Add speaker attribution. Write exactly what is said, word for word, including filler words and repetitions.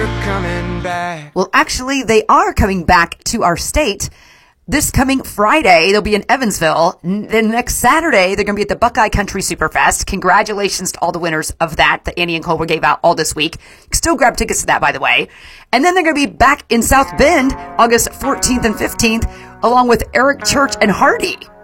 Speaker 1: coming back.
Speaker 2: Well, actually, they are coming back to our state. This coming Friday, they'll be in Evansville. Then next Saturday, they're going to be at the Buckeye Country Superfest. Congratulations to all the winners of that that Annie and Cobra gave out all this week. Still grab tickets to that, by the way. And then they're going to be back in South Bend August fourteenth and fifteenth, along with Eric Church and Hardy.